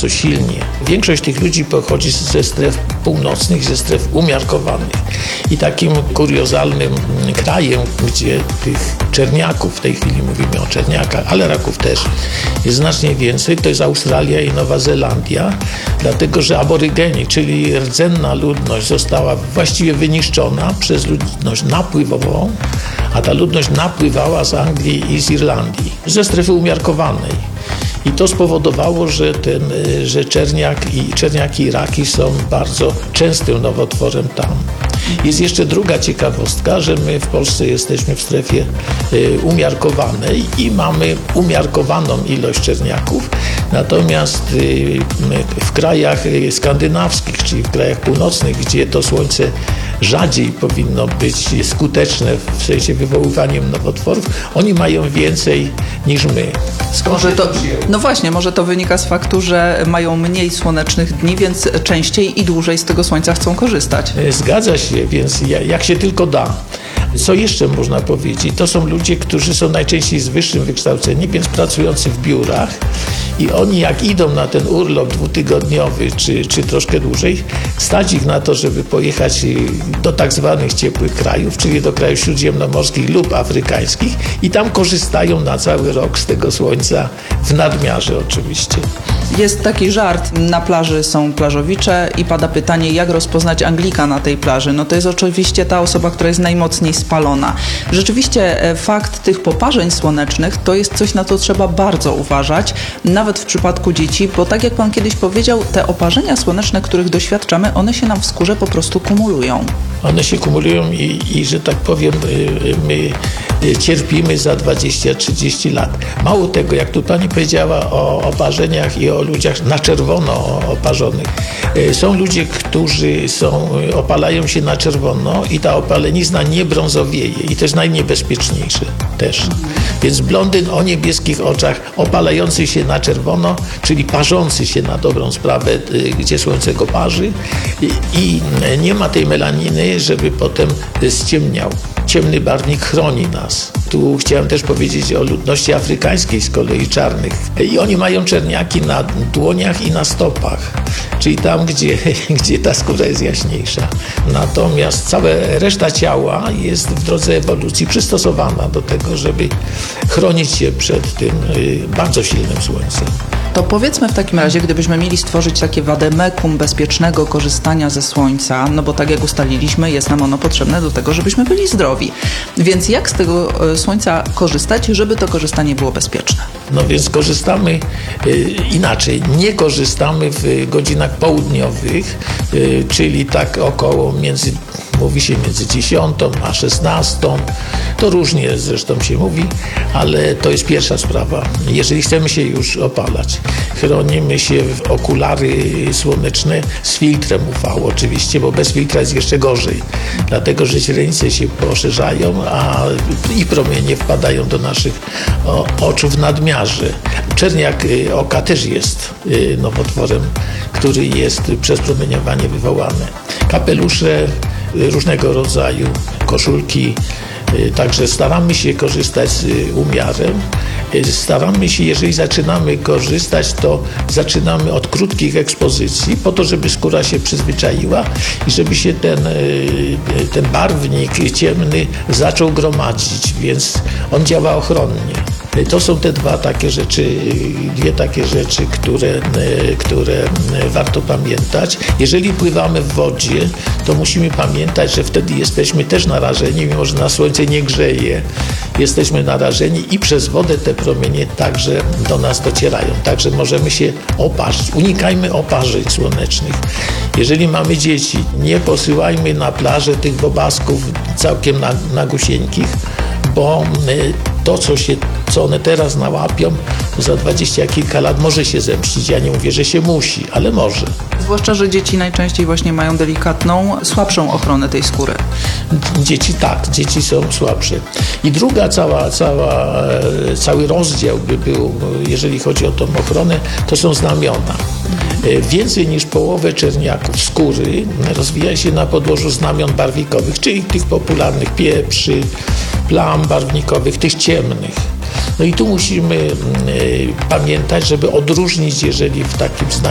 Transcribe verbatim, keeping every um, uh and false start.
bardzo silnie. Większość tych ludzi pochodzi ze stref północnych, ze stref umiarkowanych. I takim kuriozalnym krajem, gdzie tych czerniaków, w tej chwili mówimy o czerniakach, ale raków też, jest znacznie więcej, to jest Australia i Nowa Zelandia, dlatego że aborygeni, czyli rdzenna ludność została właściwie wyniszczona przez ludność napływową, a ta ludność napływała z Anglii i z Irlandii, ze strefy umiarkowanej. I to spowodowało, że, ten, że czerniak i, czerniaki i raki są bardzo częstym nowotworem tam. Jest jeszcze druga ciekawostka, że my w Polsce jesteśmy w strefie y, umiarkowanej i mamy umiarkowaną ilość czerniaków, natomiast y, w krajach skandynawskich, czyli w krajach północnych, gdzie to słońce rzadziej powinno być skuteczne w sensie wywoływaniem nowotworów, oni mają więcej niż my. Skąd może to, no właśnie, może to wynika z faktu, że mają mniej słonecznych dni, więc częściej i dłużej z tego słońca chcą korzystać. Zgadza się, więc jak się tylko da. Co jeszcze można powiedzieć? To są ludzie, którzy są najczęściej z wyższym wykształceniem, więc pracujący w biurach i oni jak idą na ten urlop dwutygodniowy czy, czy troszkę dłużej, stać ich na to, żeby pojechać do tak zwanych ciepłych krajów, czyli do krajów śródziemnomorskich lub afrykańskich i tam korzystają na cały rok z tego słońca w nadmiarze oczywiście. Jest taki żart, na plaży są plażowicze i pada pytanie, jak rozpoznać Anglika na tej plaży. No to jest oczywiście ta osoba, która jest najmocniej spalona. Rzeczywiście fakt tych poparzeń słonecznych to jest coś, na co trzeba bardzo uważać, nawet w przypadku dzieci, bo tak jak pan kiedyś powiedział, te oparzenia słoneczne, których doświadczamy, one się nam w skórze po prostu kumulują. One się kumulują i, i że tak powiem, my cierpimy za dwadzieścia trzydzieści lat. Mało tego, jak tu pani powiedziała o oparzeniach i o ludziach na czerwono oparzonych. Są ludzie, którzy są, opalają się na czerwono i ta opalenizna nie brązowieje i to jest najniebezpieczniejsze też. Więc blondyn o niebieskich oczach opalający się na czerwono, czyli parzący się na dobrą sprawę, gdzie słońce go parzy i, i nie ma tej melaniny, żeby potem ściemniał. Ciemny barwnik chroni nas. Tu chciałem też powiedzieć o ludności afrykańskiej z kolei czarnych. I oni mają czerniaki na dłoniach i na stopach, czyli tam, gdzie, gdzie ta skóra jest jaśniejsza. Natomiast cała reszta ciała jest w drodze ewolucji przystosowana do tego, żeby chronić się przed tym bardzo silnym słońcem. To powiedzmy w takim razie, gdybyśmy mieli stworzyć takie wademekum bezpiecznego korzystania ze słońca, no bo tak jak ustaliliśmy, jest nam ono potrzebne do tego, żebyśmy byli zdrowi. Więc jak z tego słońca korzystać, żeby to korzystanie było bezpieczne? No więc korzystamy y, inaczej. Nie korzystamy w godzinach południowych, y, czyli tak około między, mówi się między dziesiątą a szesnastą. To różnie zresztą się mówi, ale to jest pierwsza sprawa. Jeżeli chcemy się już opalać, chronimy się w okulary słoneczne z filtrem U V oczywiście, bo bez filtra jest jeszcze gorzej, dlatego że źrenice się poszerzają, a i promienie wpadają do naszych o, oczu w nadmiarze. Czerniak oka też jest nowotworem, który jest przez promieniowanie wywołany. Kapelusze różnego rodzaju, koszulki, także staramy się korzystać z umiarem. Staramy się, jeżeli zaczynamy korzystać, to zaczynamy od krótkich ekspozycji, po to, żeby skóra się przyzwyczaiła i żeby się ten, ten barwnik ciemny zaczął gromadzić, więc on działa ochronnie. To są te dwa takie rzeczy, dwie takie rzeczy, które, które warto pamiętać. Jeżeli pływamy w wodzie, to musimy pamiętać, że wtedy jesteśmy też narażeni, mimo że na słońce nie grzeje. Jesteśmy narażeni i przez wodę te promienie także do nas docierają. Także możemy się oparzyć. Unikajmy oparzeń słonecznych. Jeżeli mamy dzieci, nie posyłajmy na plażę tych bobasków całkiem nagusieńkich, bo to, co, się, co one teraz nałapią, to za dwadzieścia kilka lat może się zemścić. Ja nie mówię, że się musi, ale może. Zwłaszcza, że dzieci najczęściej właśnie mają delikatną, słabszą ochronę tej skóry. Dzieci tak, dzieci są słabsze. I druga cała, cała, cały rozdział by był, jeżeli chodzi o tą ochronę, to są znamiona. Więcej niż połowę czerniaków skóry rozwija się na podłożu znamion barwikowych, czyli tych popularnych pieprzy, plam barwnikowych, tych ciemnych. No i tu musimy y, pamiętać, żeby odróżnić, jeżeli w takim